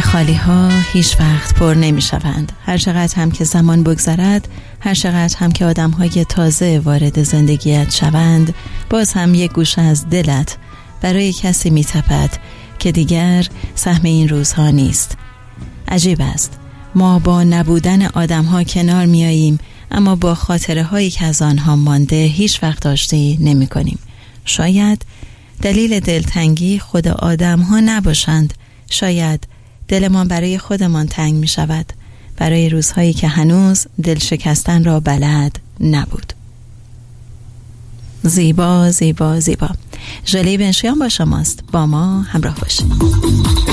خالی ها هیچ وقت پر نمی شوند. هر چقدر هم که زمان بگذرد، هر چقدر هم که آدم های تازه وارد زندگیت شوند، باز هم یک گوشه از دلت برای کسی می تپد که دیگر سهم این روزها نیست. عجیب است، ما با نبودن آدم ها کنار می آییم، اما با خاطره هایی که از آنها مانده هیچ وقت آشتی نمی کنیم. شاید دلیل دلتنگی خود آدم ها نباشند، شاید دلمان برای خودمان تنگ می شود، برای روزهایی که هنوز دل شکستن را بلد نبود. زیبا زیبا زیبا. ژاله بنشیان با شماست، با ما همراه باشید.